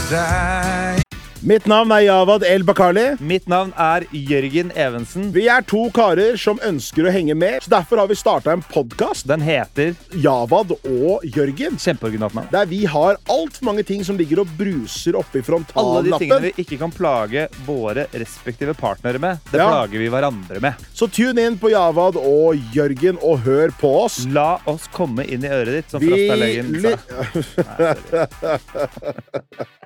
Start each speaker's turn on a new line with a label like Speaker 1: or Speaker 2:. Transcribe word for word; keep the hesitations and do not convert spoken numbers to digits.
Speaker 1: deg.
Speaker 2: Mitt navn er Javad El Bakali.
Speaker 3: Mitt navn er Jørgen Evensen.
Speaker 2: Vi er to karer som ønsker å henge med, så derfor har vi startet en podcast.
Speaker 3: Den heter
Speaker 2: Javad og Jørgen.
Speaker 3: Kjempeoriginalt navn.
Speaker 2: Der vi har alt for mange ting som ligger og bruser oppe i
Speaker 3: Alle de
Speaker 2: frontallappen.
Speaker 3: tingene vi ikke kan plage våre respektive partnere med, det
Speaker 2: Ja.
Speaker 3: plager vi hverandre med.
Speaker 2: Så tune inn på Javad og Jørgen og hør på oss.
Speaker 3: La oss komme inn i øret ditt, som
Speaker 2: Vi
Speaker 3: Frasta Løyen sa.
Speaker 2: li-
Speaker 3: Nei, sorry.